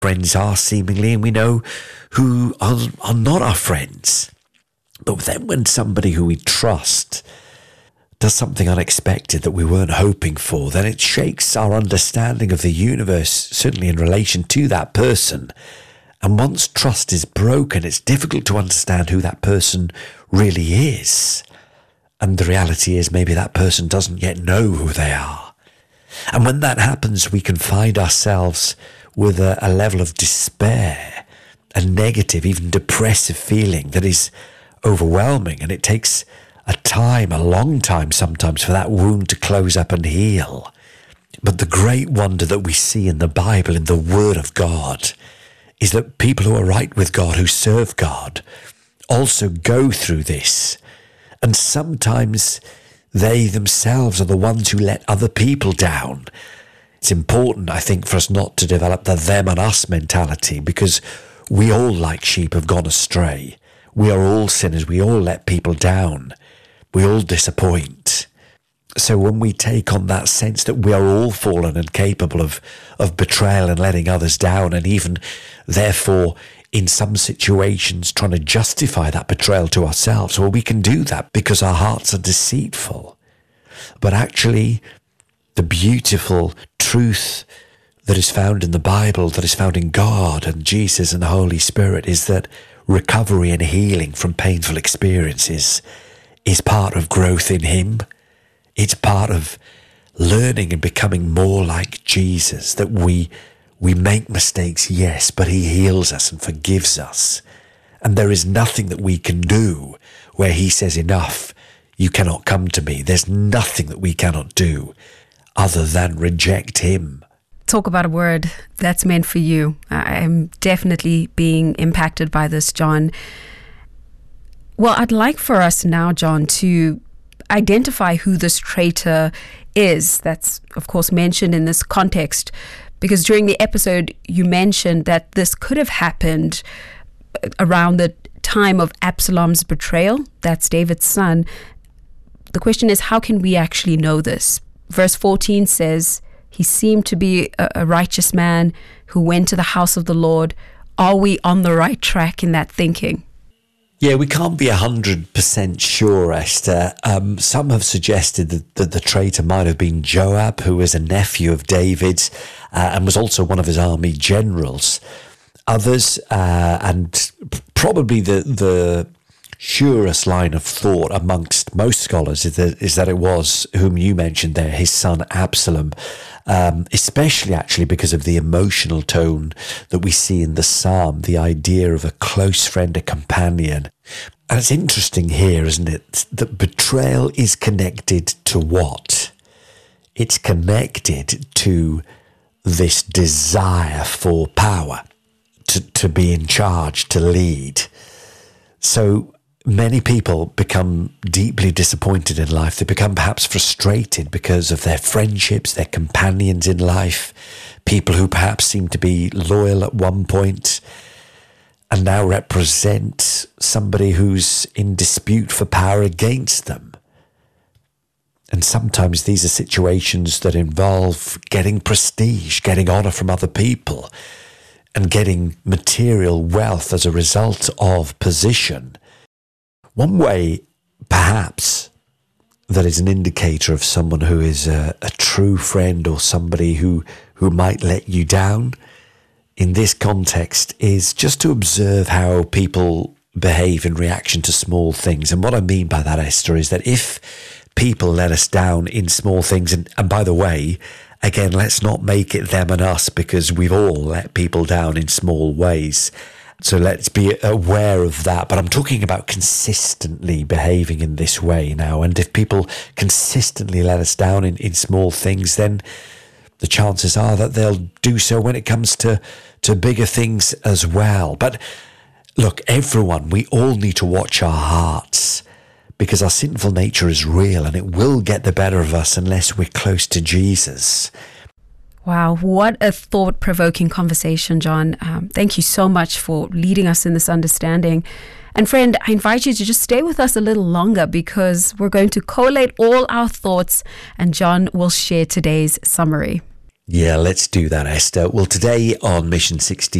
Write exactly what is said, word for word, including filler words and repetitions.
friends are seemingly, and we know who are, are not our friends. But then when somebody who we trust does something unexpected that we weren't hoping for, then it shakes our understanding of the universe, certainly in relation to that person. And once trust is broken, it's difficult to understand who that person really is. And the reality is maybe that person doesn't yet know who they are. And when that happens, we can find ourselves with a, a level of despair, a negative, even depressive feeling that is overwhelming. And it takes a time, a long time sometimes, for that wound to close up and heal. But the great wonder that we see in the Bible, in the Word of God, is that people who are right with God, who serve God, also go through this. And sometimes they themselves are the ones who let other people down. It's important, I think, for us not to develop the them and us mentality, because we all, like sheep, have gone astray. We are all sinners. We all let people down. We all disappoint. So when we take on that sense that we are all fallen and capable of, of betrayal and letting others down, and even therefore in some situations trying to justify that betrayal to ourselves, well, we can do that because our hearts are deceitful. But actually, the beautiful truth that is found in the Bible, that is found in God and Jesus and the Holy Spirit, is that recovery and healing from painful experiences is part of growth in Him. It's part of learning and becoming more like Jesus, that we we make mistakes, yes, but He heals us and forgives us. And there is nothing that we can do where He says, enough, you cannot come to me. There's nothing that we cannot do other than reject Him. Talk about a word that's meant for you. I'm definitely being impacted by this, John. Well, I'd like for us now, John, to identify who this traitor is. That's, of course, mentioned in this context, because during the episode, you mentioned that this could have happened around the time of Absalom's betrayal. That's David's son. The question is, how can we actually know this? Verse fourteen says, he seemed to be a, a righteous man who went to the house of the Lord. Are we on the right track in that thinking? Yeah, we can't be one hundred percent sure, Esther. Um, some have suggested that, that the traitor might have been Joab, who was a nephew of David's uh, and was also one of his army generals. Others, uh, and probably the the surest line of thought amongst most scholars is that, is that it was, whom you mentioned there, his son Absalom, um, especially actually because of the emotional tone that we see in the psalm, the idea of a close friend, a companion. And it's interesting here, isn't it, that betrayal is connected to what? It's connected to this desire for power, to, to be in charge, to lead. So many people become deeply disappointed in life. They become perhaps frustrated because of their friendships, their companions in life, people who perhaps seem to be loyal at one point and now represent somebody who's in dispute for power against them. And sometimes these are situations that involve getting prestige, getting honor from other people, and getting material wealth as a result of position. One way, perhaps, that is an indicator of someone who is a, a true friend or somebody who, who might let you down in this context is just to observe how people behave in reaction to small things. And what I mean by that, Esther, is that if people let us down in small things, and, and by the way, again, let's not make it them and us, because we've all let people down in small ways. So let's be aware of that. But I'm talking about consistently behaving in this way now. And if people consistently let us down in, in small things, then the chances are that they'll do so when it comes to, to bigger things as well. But look, everyone, we all need to watch our hearts, because our sinful nature is real and it will get the better of us unless we're close to Jesus. Wow, what a thought-provoking conversation, John. Um, thank you so much for leading us in this understanding. And friend, I invite you to just stay with us a little longer, because we're going to collate all our thoughts and John will share today's summary. Yeah, let's do that, Esther. Well, today on Mission sixty